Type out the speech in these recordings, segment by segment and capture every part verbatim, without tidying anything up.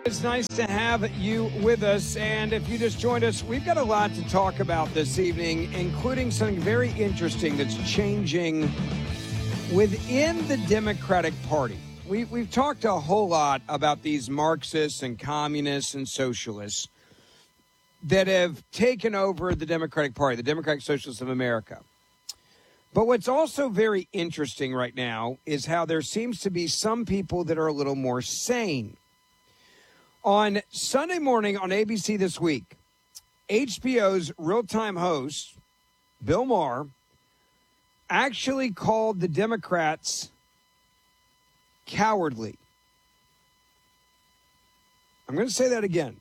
It's nice to have you with us, and if you just joined us, we've got a lot to talk about this evening, including something very interesting that's changing within the Democratic Party. We, we've talked a whole lot about these Marxists and communists and socialists that have taken over the Democratic Party, the Democratic Socialists of America. But what's also very interesting right now is how there seems to be some people that are a little more sane. On Sunday morning on A B C This Week, H B O's real-time host, Bill Maher, actually called the Democrats cowardly. I'm going to say that again.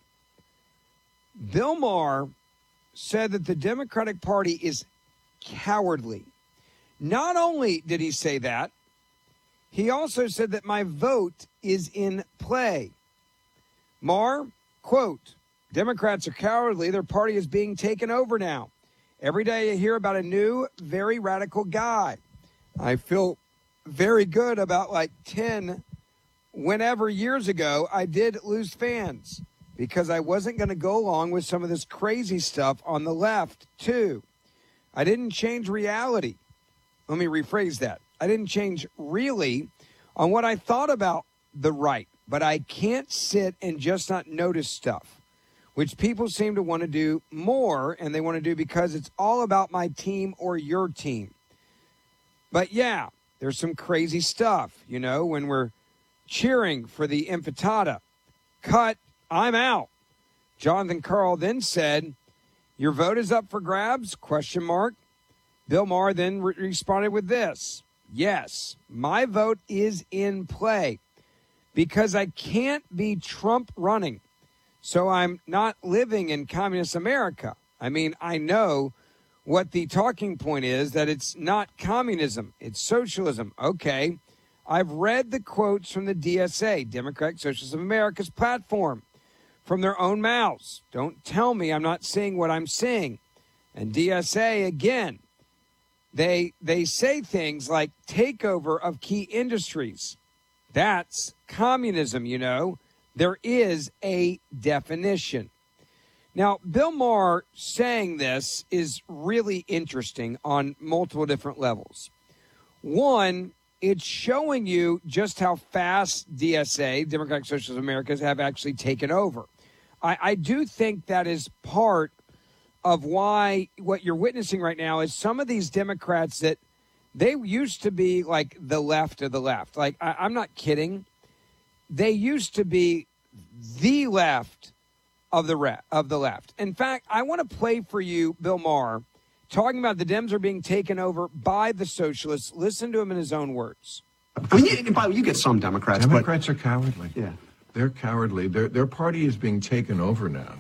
Bill Maher said that the Democratic Party is cowardly. Not only did he say that, he also said that my vote is in play. Maher, quote, Democrats are cowardly. Their party is being taken over now. Every day I hear about a new, very radical guy. I feel very good about like ten, whenever years ago, I did lose fans because I wasn't going to go along with some of this crazy stuff on the left, too. I didn't change reality. Let me rephrase that. I didn't change really on what I thought about the right. But I can't sit and just not notice stuff, which people seem to want to do more, and they want to do because it's all about my team or your team. But yeah, there's some crazy stuff, you know, when we're cheering for the intifada. Cut, I'm out. Jonathan Karl then said, your vote is up for grabs, question mark. Bill Maher then re- responded with this, yes, my vote is in play. Because I can't be Trump running. So I'm not living in communist America. I mean, I know what the talking point is, that it's not communism, it's socialism. Okay, I've read the quotes from the D S A, Democratic Socialists of America's platform, from their own mouths. Don't tell me I'm not seeing what I'm seeing. And D S A, again, they they say things like takeover of key industries. That's communism, you know. There is a definition. Now, Bill Maher saying this is really interesting on multiple different levels. One, it's showing you just how fast D S A, Democratic Socialists of America, have actually taken over. I, I do think that is part of why what you're witnessing right now is some of these Democrats that they used to be like the left of the left. Like, I, I'm not kidding. They used to be the left of the re- of the left. In fact, I want to play for you Bill Maher talking about the Dems are being taken over by the socialists. Listen to him in his own words. I mean, you, by the way, you get some Democrats. Democrats but, are cowardly. Yeah. They're cowardly. Their their party is being taken over now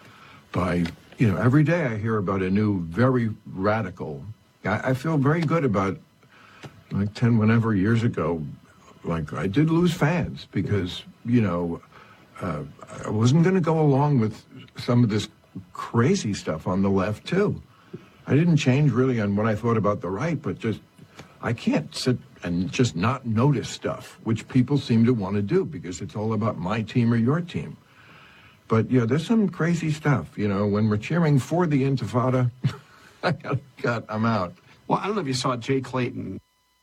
by, you know, every day I hear about a new, very radical. I, I feel very good about, like ten, whenever years ago, like I did lose fans because, you know, uh, I wasn't going to go along with some of this crazy stuff on the left, too. I didn't change really on what I thought about the right, but just I can't sit and just not notice stuff, which people seem to want to do because it's all about my team or your team. But, yeah, there's some crazy stuff, you know, when we're cheering for the Intifada, I got cut, I'm out. Well, I don't know if you saw Jay Clayton.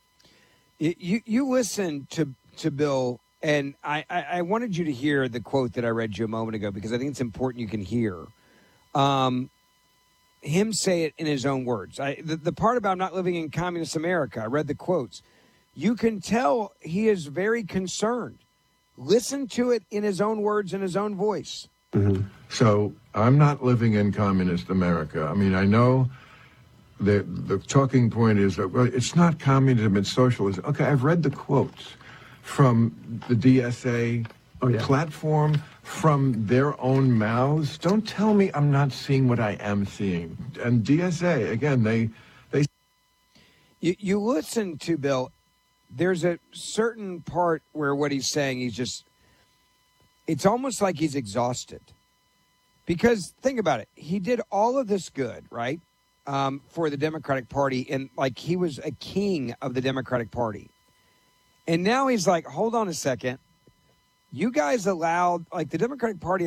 You you listen to, to Bill, and I, I, I wanted you to hear the quote that I read you a moment ago because I think it's important you can hear um, him say it in his own words. I, the, the part about not living in communist America, I read the quotes. You can tell he is very concerned. Listen to it in his own words, in his own voice. Mm-hmm. So I'm not living in communist America. I mean, I know the the talking point is that, well, it's not communism, it's socialism. Okay, I've read the quotes from the D S A oh, yeah. platform, from their own mouths. Don't tell me I'm not seeing what I am seeing. And D S A, again, they... they. You, you listen to Bill, there's a certain part where what he's saying, he's just... It's almost like he's exhausted. Because, think about it, he did all of this good, right, um, for the Democratic Party, and like he was a king of the Democratic Party. And now he's like, hold on a second. You guys allowed, like the Democratic Party